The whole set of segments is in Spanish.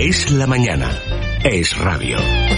Es la mañana. Es radio.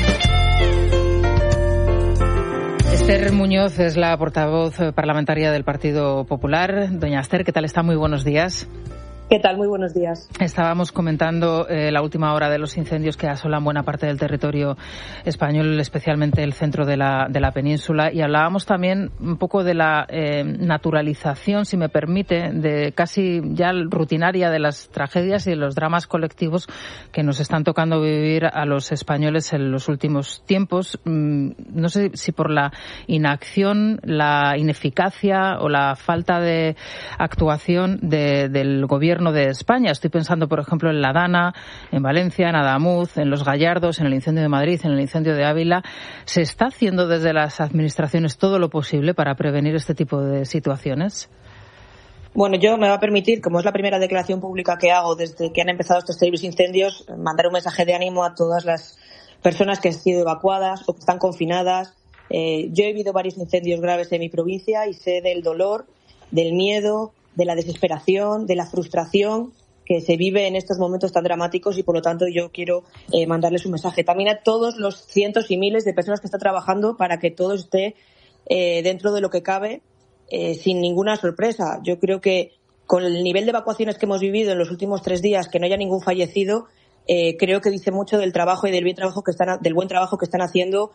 Esther Muñoz es la portavoz parlamentaria del Partido Popular. Doña Esther, ¿qué tal está? Muy buenos días. ¿Qué tal? Muy buenos días. Estábamos comentando la última hora de los incendios que asolan buena parte del territorio español, especialmente el centro de la península, y hablábamos también un poco de la naturalización, si me permite, de casi ya rutinaria de las tragedias y de los dramas colectivos que nos están tocando vivir a los españoles en los últimos tiempos. No sé si por la inacción, la ineficacia o la falta de actuación del gobierno de España. Estoy pensando, por ejemplo, en la Dana, en Valencia, en Adamuz, en Los Gallardos, en el incendio de Madrid, en el incendio de Ávila. ¿Se está haciendo desde las administraciones todo lo posible para prevenir este tipo de situaciones? Bueno, yo me va a permitir, como es la primera declaración pública que hago desde que han empezado estos terribles incendios, mandar un mensaje de ánimo a todas las personas que han sido evacuadas o que están confinadas. Yo he vivido varios incendios graves en mi provincia y sé del dolor, del miedo, de la desesperación, de la frustración que se vive en estos momentos tan dramáticos, y por lo tanto yo quiero mandarles un mensaje también a todos los cientos y miles de personas que están trabajando para que todo esté dentro de lo que cabe, sin ninguna sorpresa. Yo creo que con el nivel de evacuaciones que hemos vivido en los últimos 3 días, que no haya ningún fallecido, creo que dice mucho del trabajo y del buen trabajo que están haciendo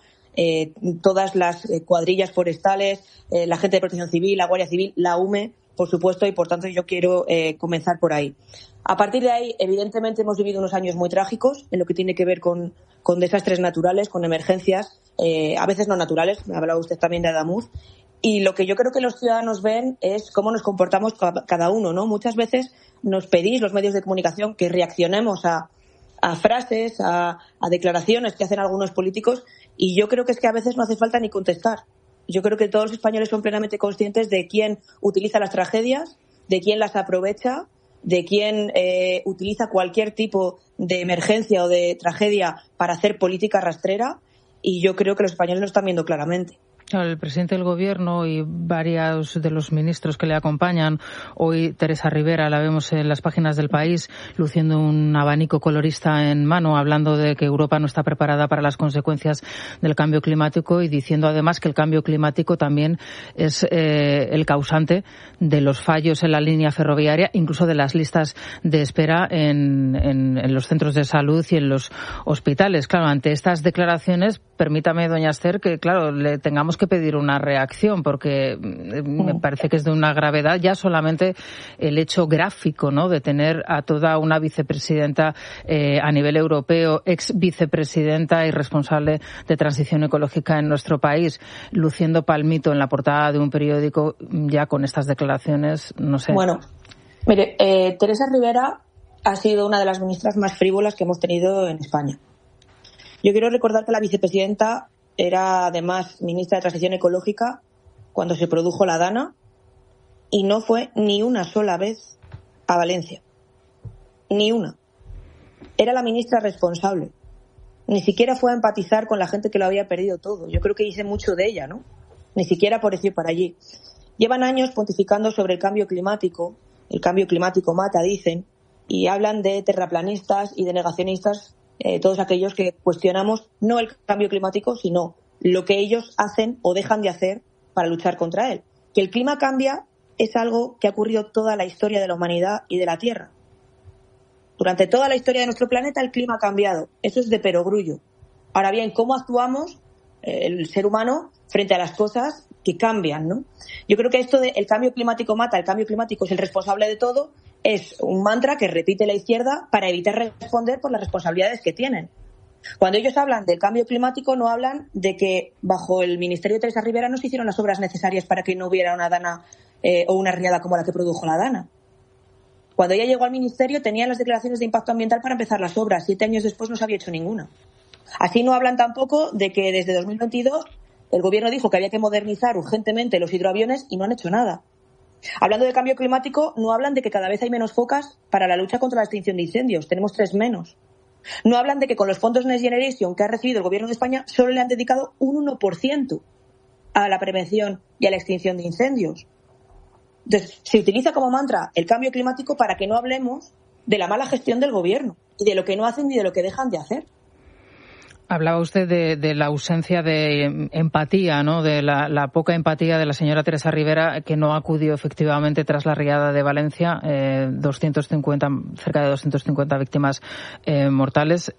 todas las cuadrillas forestales, la gente de Protección Civil, la Guardia Civil, la UME, por supuesto, y por tanto yo quiero comenzar por ahí. A partir de ahí, evidentemente, hemos vivido unos años muy trágicos en lo que tiene que ver con desastres naturales, con emergencias, a veces no naturales. Me ha hablado usted también de Adamuz. Y lo que yo creo que los ciudadanos ven es cómo nos comportamos cada uno, ¿no? Muchas veces nos pedís, los medios de comunicación, que reaccionemos a frases, a declaraciones que hacen algunos políticos, y yo creo que es que a veces no hace falta ni contestar. Yo creo que todos los españoles son plenamente conscientes de quién utiliza las tragedias, de quién las aprovecha, de quién utiliza cualquier tipo de emergencia o de tragedia para hacer política rastrera, y yo creo que los españoles lo están viendo claramente. El presidente del Gobierno y varios de los ministros que le acompañan, hoy Teresa Rivera, la vemos en las páginas del País, luciendo un abanico colorista en mano, hablando de que Europa no está preparada para las consecuencias del cambio climático, y diciendo además que el cambio climático también es el causante de los fallos en la línea ferroviaria, incluso de las listas de espera en los centros de salud y en los hospitales. Claro, ante estas declaraciones, permítame, doña Esther, que claro, le tengamos que pedir una reacción, porque me parece que es de una gravedad ya solamente el hecho gráfico, ¿no?, de tener a toda una vicepresidenta a nivel europeo, ex vicepresidenta y responsable de transición ecológica en nuestro país, luciendo palmito en la portada de un periódico, ya con estas declaraciones, no sé. Bueno, mire, Teresa Rivera ha sido una de las ministras más frívolas que hemos tenido en España. Yo quiero recordar que la vicepresidenta era además ministra de Transición Ecológica cuando se produjo la Dana, y no fue ni una sola vez a Valencia. Ni una. Era la ministra responsable. Ni siquiera fue a empatizar con la gente que lo había perdido todo. Yo creo que hice mucho de ella, ¿no? Ni siquiera apareció para allí. Llevan años pontificando sobre el cambio climático. El cambio climático mata, dicen, y hablan de terraplanistas y de negacionistas, todos aquellos que cuestionamos no el cambio climático, sino lo que ellos hacen o dejan de hacer para luchar contra él. Que el clima cambia es algo que ha ocurrido toda la historia de la humanidad y de la Tierra. Durante toda la historia de nuestro planeta el clima ha cambiado. Eso es de perogrullo. Ahora bien, ¿cómo actuamos el ser humano frente a las cosas que cambian, ¿no? Yo creo que esto de el cambio climático mata, el cambio climático es el responsable de todo, es un mantra que repite la izquierda para evitar responder por las responsabilidades que tienen. Cuando ellos hablan del cambio climático, no hablan de que bajo el ministerio de Teresa Rivera no se hicieron las obras necesarias para que no hubiera una Dana o una riada como la que produjo la Dana. Cuando ella llegó al ministerio tenían las declaraciones de impacto ambiental para empezar las obras. 7 años después no se había hecho ninguna. Así no hablan tampoco de que desde 2022 el gobierno dijo que había que modernizar urgentemente los hidroaviones y no han hecho nada. Hablando de cambio climático, no hablan de que cada vez hay menos focas para la lucha contra la extinción de incendios. Tenemos 3 menos. No hablan de que con los fondos Next Generation que ha recibido el gobierno de España solo le han dedicado un 1% a la prevención y a la extinción de incendios. Entonces, se utiliza como mantra el cambio climático para que no hablemos de la mala gestión del gobierno y de lo que no hacen ni de lo que dejan de hacer. Hablaba usted de la ausencia de empatía, ¿no? De la poca empatía de la señora Teresa Rivera, que no acudió efectivamente tras la riada de Valencia. Cerca de 250 víctimas mortales.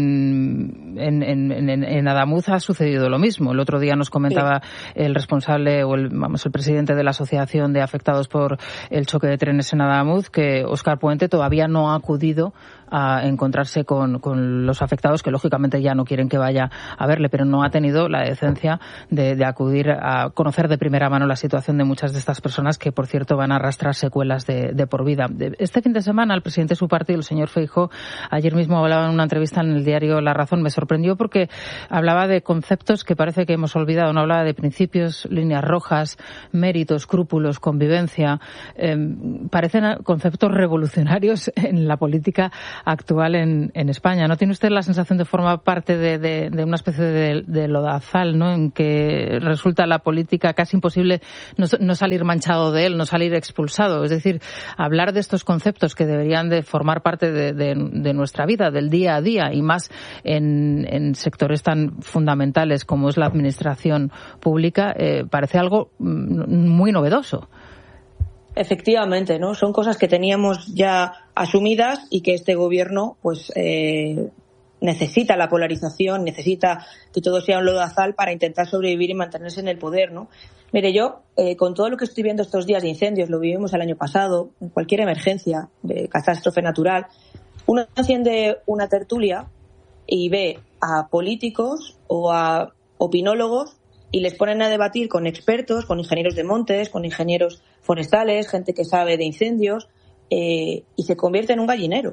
En Adamuz ha sucedido lo mismo. El otro día nos comentaba el responsable o el presidente de la Asociación de Afectados por el Choque de Trenes en Adamuz, que Óscar Puente todavía no ha acudido a encontrarse con los afectados, que lógicamente ya no quieren que vaya a verle, pero no ha tenido la decencia de acudir a conocer de primera mano la situación de muchas de estas personas, que por cierto van a arrastrar secuelas de por vida. Este fin de semana el presidente de su partido, el señor Feijóo, ayer mismo hablaba en una entrevista en el diario La Razón. Me sorprendió porque hablaba de conceptos que parece que hemos olvidado. No hablaba de principios, líneas rojas, mérito, escrúpulos, convivencia. Parecen conceptos revolucionarios en la política actual en España. ¿No tiene usted la sensación de formar parte de una especie de lodazal, ¿no?, en que resulta la política casi imposible no salir manchado de él, no salir expulsado? Es decir, hablar de estos conceptos que deberían de formar parte de nuestra vida, del día a día, y más en sectores tan fundamentales como es la administración pública, parece algo muy novedoso. Efectivamente, ¿no? Son cosas que teníamos ya asumidas y que este gobierno, pues, necesita la polarización, necesita que todo sea un lodazal para intentar sobrevivir y mantenerse en el poder, ¿no? Mire, yo, con todo lo que estoy viendo estos días de incendios, lo vivimos el año pasado, en cualquier emergencia de catástrofe natural, uno enciende una tertulia y ve a políticos o a opinólogos y les ponen a debatir con expertos, con ingenieros de montes, con ingenieros forestales, gente que sabe de incendios, y se convierte en un gallinero.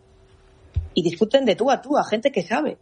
Y discuten de tú a gente que sabe.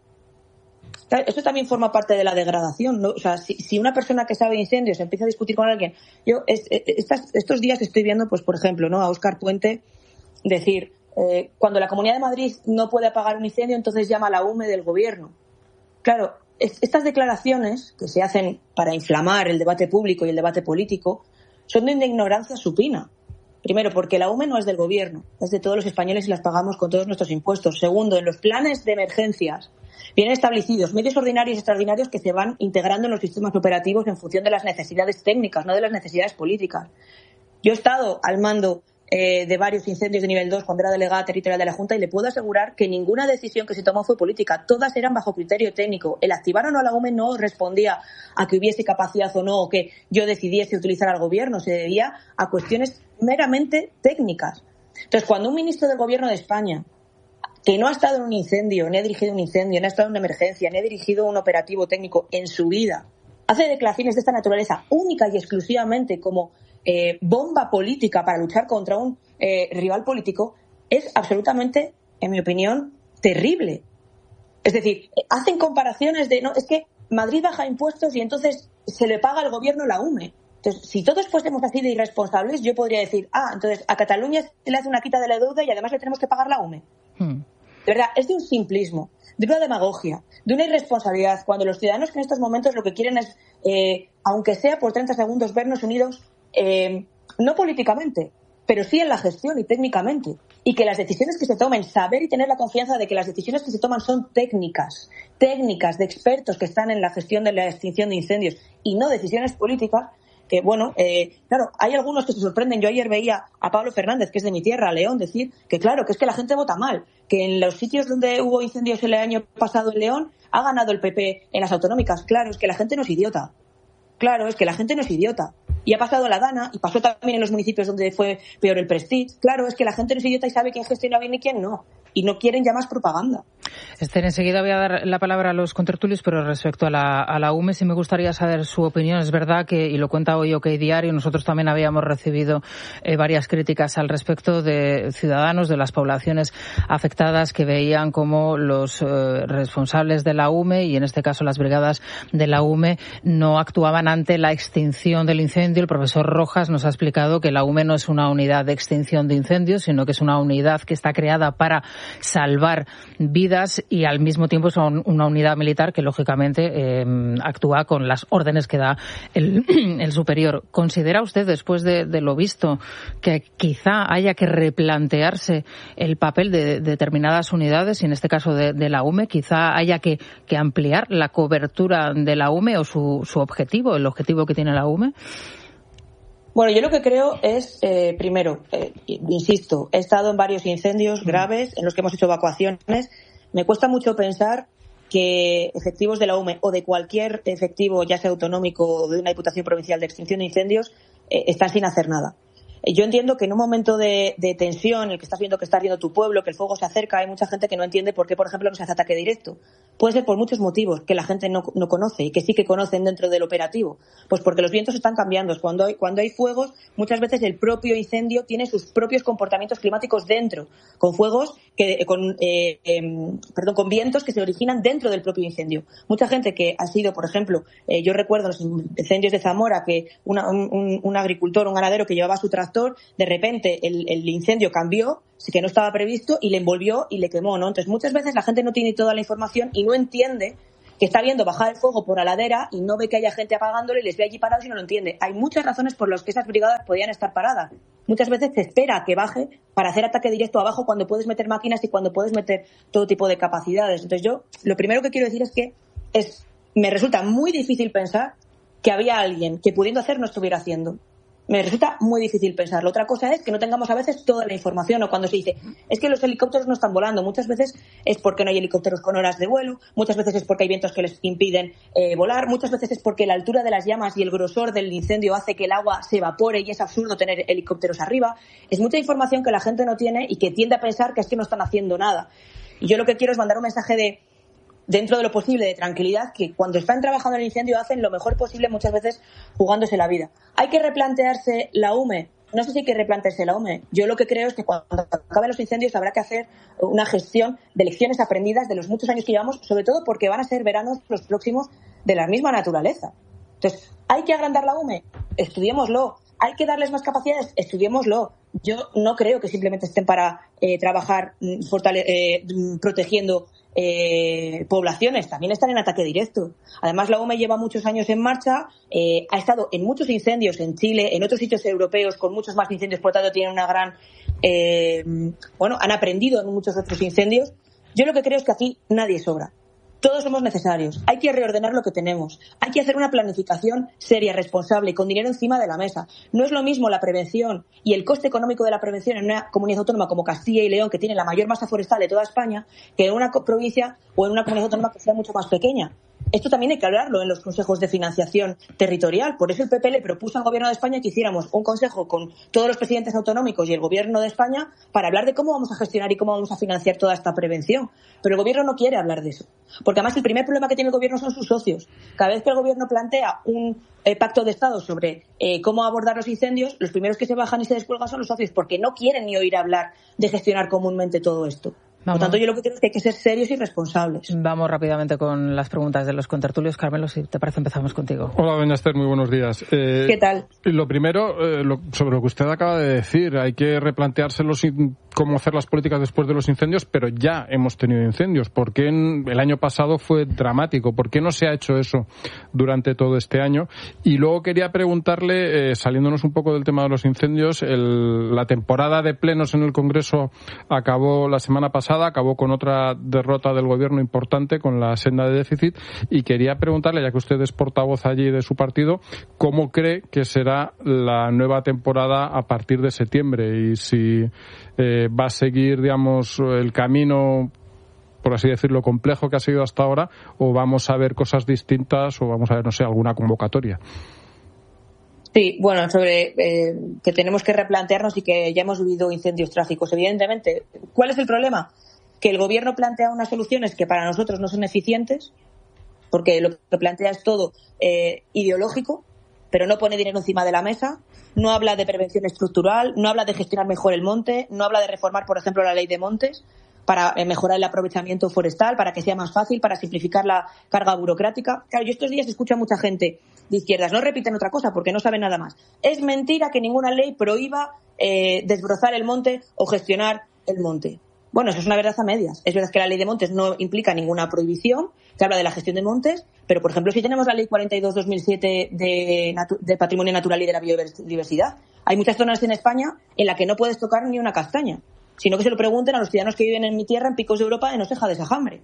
Eso también forma parte de la degradación, ¿no? O sea, si una persona que sabe de incendios empieza a discutir con alguien... Yo estos días estoy viendo, pues por ejemplo, ¿no?, a Óscar Puente decir, cuando la Comunidad de Madrid no puede apagar un incendio, entonces llama a la UME del gobierno. Claro, estas declaraciones que se hacen para inflamar el debate público y el debate político son de una ignorancia supina. Primero, porque la UME no es del gobierno, es de todos los españoles y las pagamos con todos nuestros impuestos. Segundo, en los planes de emergencias vienen establecidos medios ordinarios y extraordinarios que se van integrando en los sistemas operativos en función de las necesidades técnicas, no de las necesidades políticas. Yo he estado al mando de varios incendios de nivel 2 cuando era delegada territorial de la Junta y le puedo asegurar que ninguna decisión que se tomó fue política. Todas eran bajo criterio técnico. El activar o no a la UME no respondía a que hubiese capacidad o no, o que yo decidiese utilizar al gobierno. Se debía a cuestiones meramente técnicas. Entonces, cuando un ministro del gobierno de España, que no ha estado en un incendio, ni ha dirigido un incendio, ni ha estado en una emergencia, ni ha dirigido un operativo técnico en su vida, hace declaraciones de esta naturaleza única y exclusivamente como bomba política para luchar contra un rival político, es absolutamente, en mi opinión, terrible. Es decir, hacen comparaciones de, no, es que Madrid baja impuestos y entonces se le paga al gobierno la UME. Entonces, si todos fuésemos así de irresponsables, yo podría decir, entonces a Cataluña se le hace una quita de la deuda y además le tenemos que pagar la UME. De verdad, es de un simplismo, de una demagogia, de una irresponsabilidad, cuando los ciudadanos que en estos momentos lo que quieren es, aunque sea por 30 segundos, vernos unidos, no políticamente, pero sí en la gestión y técnicamente. Y que las decisiones que se tomen, saber y tener la confianza de que las decisiones que se toman son técnicas de expertos que están en la gestión de la extinción de incendios y no decisiones políticas. Que bueno, claro, hay algunos que se sorprenden. Yo ayer veía a Pablo Fernández, que es de mi tierra, León, decir que claro, que es que la gente vota mal, que en los sitios donde hubo incendios el año pasado en León ha ganado el PP en las autonómicas. Claro, es que la gente no es idiota. Y ha pasado la Dana, y pasó también en los municipios donde fue peor el Prestige. Claro, es que la gente no es idiota y sabe quién gestiona bien y quién no. Y no quieren ya más propaganda. Esther, enseguida voy a dar la palabra a los contertulios, pero respecto a la UME sí me gustaría saber su opinión. Es verdad que, y lo cuenta hoy OK Diario, nosotros también habíamos recibido varias críticas al respecto de ciudadanos de las poblaciones afectadas que veían como los responsables de la UME, y en este caso las brigadas de la UME, no actuaban ante la extinción del incendio. El profesor Rojas nos ha explicado que la UME no es una unidad de extinción de incendios, sino que es una unidad que está creada para salvar vidas brigadas y al mismo tiempo son una unidad militar que lógicamente actúa con las órdenes que da el superior. ¿Considera usted, después de lo visto, que quizá haya que replantearse el papel de determinadas unidades, y en este caso de la UME? Quizá haya que ampliar la cobertura de la UME o su objetivo, el objetivo que tiene la UME. Bueno, yo lo que creo es, primero, insisto, he estado en varios incendios graves en los que hemos hecho evacuaciones. Me cuesta mucho pensar que efectivos de la UME o de cualquier efectivo, ya sea autonómico o de una Diputación Provincial de Extinción de Incendios, están sin hacer nada. Yo entiendo que en un momento de tensión, en el que estás viendo que está ardiendo tu pueblo, que el fuego se acerca, hay mucha gente que no entiende por qué, por ejemplo, no se hace ataque directo. Puede ser por muchos motivos que la gente no conoce y que sí que conocen dentro del operativo. Pues porque los vientos están cambiando. Cuando hay fuegos, muchas veces el propio incendio tiene sus propios comportamientos climáticos dentro, con fuegos con vientos que se originan dentro del propio incendio. Mucha gente que ha sido, por ejemplo, yo recuerdo los incendios de Zamora, que un agricultor, un ganadero que llevaba su tractor, de repente el incendio cambió, que no estaba previsto, y le envolvió y le quemó, ¿no? Entonces, muchas veces la gente no tiene toda la información y no entiende que está viendo bajar el fuego por la ladera y no ve que haya gente apagándolo y les ve allí parados y no lo entiende. Hay muchas razones por las que esas brigadas podían estar paradas. Muchas veces se espera a que baje para hacer ataque directo abajo cuando puedes meter máquinas y cuando puedes meter todo tipo de capacidades. Entonces, yo lo primero que quiero decir es que me resulta muy difícil pensar que había alguien que, pudiendo hacer, no estuviera haciendo. Me resulta muy difícil pensarlo. Otra cosa es que no tengamos a veces toda la información, o cuando se dice es que los helicópteros no están volando. Muchas veces es porque no hay helicópteros con horas de vuelo, muchas veces es porque hay vientos que les impiden volar, muchas veces es porque la altura de las llamas y el grosor del incendio hace que el agua se evapore y es absurdo tener helicópteros arriba. Es mucha información que la gente no tiene y que tiende a pensar que es que no están haciendo nada. Y yo lo que quiero es mandar un mensaje dentro de lo posible, de tranquilidad, que cuando están trabajando en el incendio hacen lo mejor posible, muchas veces jugándose la vida. ¿Hay que replantearse la UME? No sé si hay que replantearse la UME. Yo lo que creo es que cuando acaben los incendios habrá que hacer una gestión de lecciones aprendidas de los muchos años que llevamos, sobre todo porque van a ser veranos los próximos de la misma naturaleza. Entonces, ¿hay que agrandar la UME? Estudiémoslo. ¿Hay que darles más capacidades? Estudiémoslo. Yo no creo que simplemente estén para trabajar protegiendo poblaciones, también están en ataque directo. Además, la UME lleva muchos años en marcha, ha estado en muchos incendios en Chile, en otros sitios europeos con muchos más incendios, por lo tanto tienen una gran han aprendido en muchos otros incendios. Yo lo que creo es que aquí nadie sobra. Todos somos necesarios. Hay que reordenar lo que tenemos. Hay que hacer una planificación seria, responsable, con dinero encima de la mesa. No es lo mismo la prevención y el coste económico de la prevención en una comunidad autónoma como Castilla y León, que tiene la mayor masa forestal de toda España, que en una provincia o en una comunidad autónoma que sea mucho más pequeña. Esto también hay que hablarlo en los consejos de financiación territorial. Por eso el PP le propuso al Gobierno de España que hiciéramos un consejo con todos los presidentes autonómicos y el Gobierno de España para hablar de cómo vamos a gestionar y cómo vamos a financiar toda esta prevención. Pero el Gobierno no quiere hablar de eso. Porque además el primer problema que tiene el Gobierno son sus socios. Cada vez que el Gobierno plantea un pacto de Estado sobre cómo abordar los incendios, los primeros que se bajan y se descuelgan son los socios, porque no quieren ni oír hablar de gestionar comúnmente todo esto. Por tanto, yo lo que creo es que hay que ser serios y responsables. Vamos rápidamente con las preguntas de los contertulios. Carmelo, si te parece, empezamos contigo. Hola, doña Esther, muy buenos días. ¿Qué tal? Lo primero, sobre lo que usted acaba de decir, hay que replantearse cómo hacer las políticas después de los incendios, pero ya hemos tenido incendios. ¿Por qué el año pasado fue dramático? ¿Por qué no se ha hecho eso durante todo este año? Y luego quería preguntarle, saliéndonos un poco del tema de los incendios, la temporada de plenos en el Congreso acabó la semana pasada, acabó con otra derrota del Gobierno importante, con la senda de déficit, y quería preguntarle, ya que usted es portavoz allí de su partido, ¿cómo cree que será la nueva temporada a partir de septiembre? Y si va a seguir, digamos, el camino, por así decirlo, complejo que ha sido hasta ahora, o vamos a ver cosas distintas, o vamos a ver, no sé, alguna convocatoria. Sí, bueno, sobre que tenemos que replantearnos y que ya hemos vivido incendios trágicos. Evidentemente, ¿cuál es el problema? Que el Gobierno plantea unas soluciones que para nosotros no son eficientes, porque lo que plantea es todo ideológico, pero no pone dinero encima de la mesa, no habla de prevención estructural, no habla de gestionar mejor el monte, no habla de reformar, por ejemplo, la ley de montes para mejorar el aprovechamiento forestal, para que sea más fácil, para simplificar la carga burocrática. Claro, yo estos días escucho a mucha gente de izquierdas, no repiten otra cosa porque no saben nada más. Es mentira que ninguna ley prohíba desbrozar el monte o gestionar el monte. Bueno, eso es una verdad a medias. Es verdad que la ley de montes no implica ninguna prohibición, se habla de la gestión de montes, pero, por ejemplo, si tenemos la ley 42/2007 de patrimonio natural y de la biodiversidad, hay muchas zonas en España en las que no puedes tocar ni una castaña, sino que se lo pregunten a los ciudadanos que viven en mi tierra, en Picos de Europa, en Oseja de Sajambre.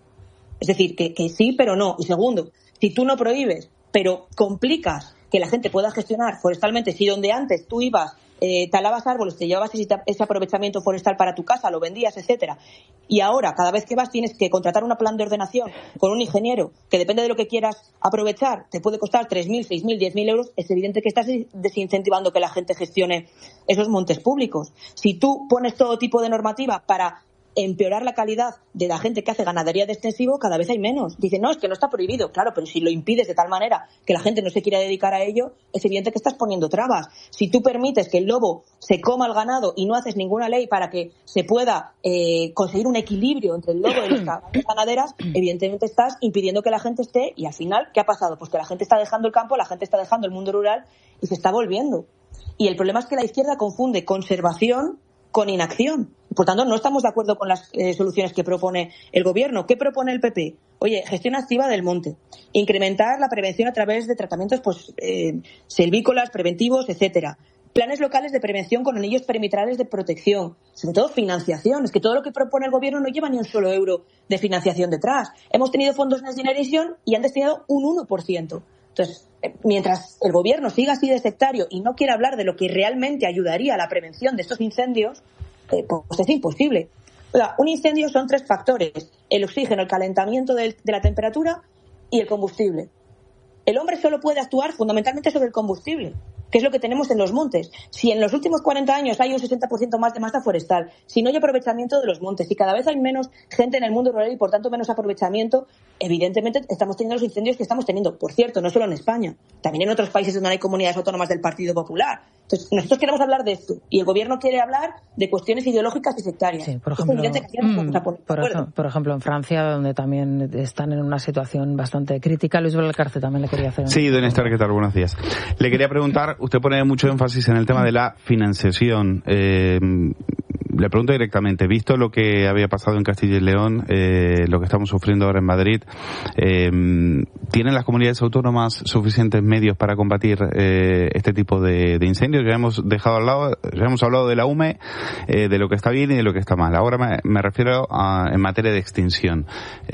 Es decir, que sí, pero no. Y segundo, si tú no prohíbes, pero complicas que la gente pueda gestionar forestalmente, si donde antes tú ibas, talabas árboles, te llevabas ese aprovechamiento forestal para tu casa, lo vendías, etcétera, y ahora cada vez que vas tienes que contratar un plan de ordenación con un ingeniero que depende de lo que quieras aprovechar, te puede costar 3.000, 6.000, 10.000 euros, es evidente que estás desincentivando que la gente gestione esos montes públicos. Si tú pones todo tipo de normativa para empeorar la calidad de la gente que hace ganadería de extensivo, cada vez hay menos. Dicen, no, es que no está prohibido. Claro, pero si lo impides de tal manera que la gente no se quiera dedicar a ello, es evidente que estás poniendo trabas. Si tú permites que el lobo se coma el ganado y no haces ninguna ley para que se pueda conseguir un equilibrio entre el lobo y las ganaderas, evidentemente estás impidiendo que la gente esté, y al final, ¿qué ha pasado? Pues que la gente está dejando el campo, la gente está dejando el mundo rural y se está volviendo. Y el problema es que la izquierda confunde conservación con inacción. Por tanto, no estamos de acuerdo con las soluciones que propone el Gobierno. ¿Qué propone el PP? Oye, gestión activa del monte. Incrementar la prevención a través de tratamientos silvícolas, preventivos, etcétera. Planes locales de prevención con anillos perimetrales de protección. Sobre todo financiación. Es que todo lo que propone el Gobierno no lleva ni un solo euro de financiación detrás. Hemos tenido fondos Next Generation y han destinado un 1%. Entonces, mientras el Gobierno siga así de sectario y no quiera hablar de lo que realmente ayudaría a la prevención de estos incendios, pues es imposible. O sea, un incendio son 3 factores: el oxígeno, el calentamiento de la temperatura y el combustible. El hombre solo puede actuar fundamentalmente sobre el combustible, que es lo que tenemos en los montes. Si en los últimos 40 años hay un 60% más de masa forestal, si no hay aprovechamiento de los montes, si cada vez hay menos gente en el mundo rural y por tanto menos aprovechamiento, evidentemente estamos teniendo los incendios que estamos teniendo. Por cierto, no solo en España, también en otros países donde hay comunidades autónomas del Partido Popular. Entonces, nosotros queremos hablar de esto y el Gobierno quiere hablar de cuestiones ideológicas y sectarias. Sí, por ejemplo, en Francia, donde también están en una situación bastante crítica. Luis Valcarce también le quería hacer. Sí, don Esther, ¿qué tal? Buenos días. Le quería preguntar, usted pone mucho énfasis en el tema de la financiación. Le pregunto directamente, visto lo que había pasado en Castilla y León, lo que estamos sufriendo ahora en Madrid, ¿tienen las comunidades autónomas suficientes medios para combatir este tipo de incendios? Ya hemos hablado de la UME, de lo que está bien y de lo que está mal. Ahora me refiero en materia de extinción.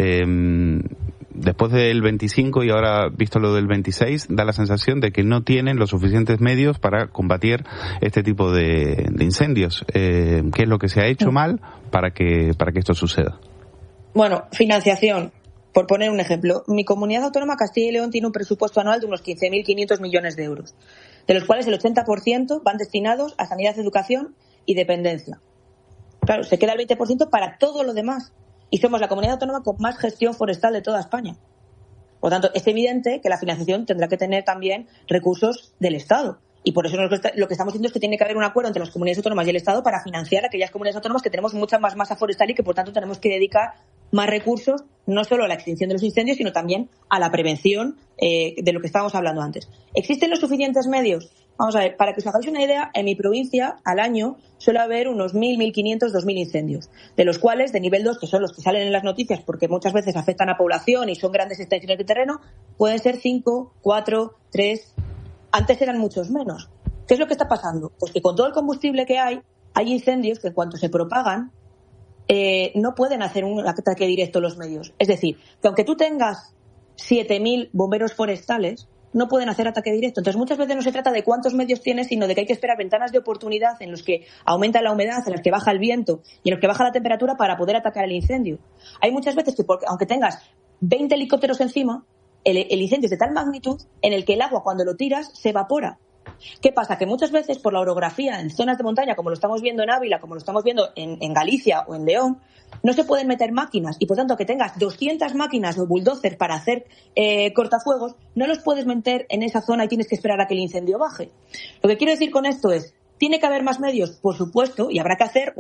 Después del 25 y ahora visto lo del 26, da la sensación de que no tienen los suficientes medios para combatir este tipo de incendios. ¿Qué es lo que se ha hecho mal para que esto suceda? Bueno, financiación. Por poner un ejemplo, mi comunidad autónoma, Castilla y León, tiene un presupuesto anual de unos 15.500 millones de euros, de los cuales el 80% van destinados a sanidad, educación y dependencia. Claro, se queda el 20% para todo lo demás. Y somos la comunidad autónoma con más gestión forestal de toda España. Por lo tanto, es evidente que la financiación tendrá que tener también recursos del Estado. Y por eso lo que estamos diciendo es que tiene que haber un acuerdo entre las comunidades autónomas y el Estado para financiar a aquellas comunidades autónomas que tenemos mucha más masa forestal y que, por tanto, tenemos que dedicar más recursos, no solo a la extinción de los incendios, sino también a la prevención de lo que estábamos hablando antes. ¿Existen los suficientes medios? Vamos a ver, para que os hagáis una idea, en mi provincia, al año, suele haber unos 1.000, 1.500, 2.000 incendios, de los cuales, de nivel 2, que son los que salen en las noticias porque muchas veces afectan a población y son grandes extensiones de terreno, pueden ser 5, 4, 3... Antes eran muchos menos. ¿Qué es lo que está pasando? Pues que con todo el combustible que hay incendios que en cuanto se propagan, no pueden hacer un ataque directo los medios. Es decir, que aunque tú tengas 7.000 bomberos forestales, no pueden hacer ataque directo. Entonces, muchas veces no se trata de cuántos medios tienes, sino de que hay que esperar ventanas de oportunidad en los que aumenta la humedad, en los que baja el viento y en los que baja la temperatura para poder atacar el incendio. Hay muchas veces que, aunque tengas 20 helicópteros encima, el incendio es de tal magnitud en el que el agua, cuando lo tiras, se evapora. ¿Qué pasa? Que muchas veces, por la orografía, en zonas de montaña, como lo estamos viendo en Ávila, como lo estamos viendo en Galicia o en León, no se pueden meter máquinas y, por tanto, que tengas 200 máquinas o bulldozers para hacer cortafuegos, no los puedes meter en esa zona y tienes que esperar a que el incendio baje. Lo que quiero decir con esto es, ¿tiene que haber más medios? Por supuesto, y habrá que hacer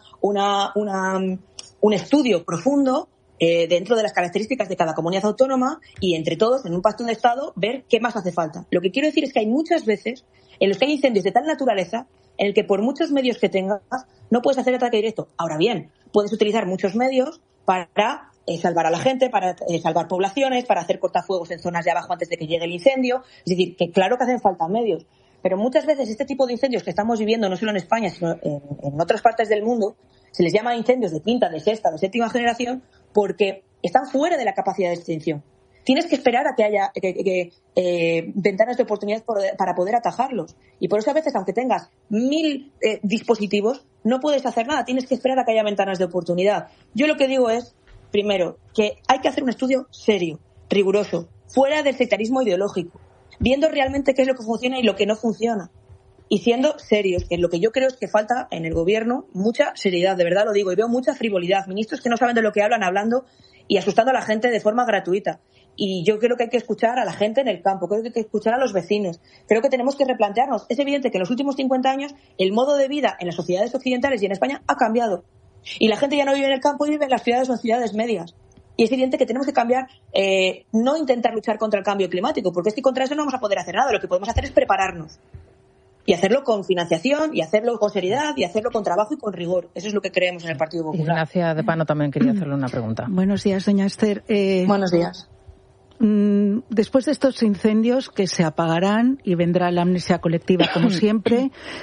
un estudio profundo dentro de las características de cada comunidad autónoma y entre todos, en un pacto de Estado, ver qué más hace falta. Lo que quiero decir es que hay muchas veces en los que hay incendios de tal naturaleza en el que por muchos medios que tengas no puedes hacer ataque directo. Ahora bien, puedes utilizar muchos medios para salvar a la gente, para salvar poblaciones, para hacer cortafuegos en zonas de abajo antes de que llegue el incendio. Es decir, que claro que hacen falta medios. Pero muchas veces este tipo de incendios que estamos viviendo, no solo en España, sino en otras partes del mundo, se les llama incendios de quinta, de sexta, de séptima generación, porque están fuera de la capacidad de extinción. Tienes que esperar a que haya ventanas de oportunidad para poder atajarlos. Y por eso a veces, aunque tengas 1000 dispositivos, no puedes hacer nada. Tienes que esperar a que haya ventanas de oportunidad. Yo lo que digo es, primero, que hay que hacer un estudio serio, riguroso, fuera del sectarismo ideológico, viendo realmente qué es lo que funciona y lo que no funciona. Y siendo serios, que lo que yo creo es que falta en el gobierno mucha seriedad, de verdad lo digo, y veo mucha frivolidad, ministros que no saben de lo que hablan hablando y asustando a la gente de forma gratuita. Y yo creo que hay que escuchar a la gente en el campo, creo que hay que escuchar a los vecinos, creo que tenemos que replantearnos. Es evidente que en los últimos 50 años el modo de vida en las sociedades occidentales y en España ha cambiado. Y la gente ya no vive en el campo y vive en las ciudades o en ciudades medias. Y es evidente que tenemos que cambiar, no intentar luchar contra el cambio climático, porque es que contra eso no vamos a poder hacer nada. Lo que podemos hacer es prepararnos. Y hacerlo con financiación, y hacerlo con seriedad, y hacerlo con trabajo y con rigor. Eso es lo que creemos en el Partido Popular. Ignacia de Pano también quería hacerle una pregunta. Buenos días, doña Esther. Buenos días. Después de estos incendios que se apagarán y vendrá la amnesia colectiva como siempre,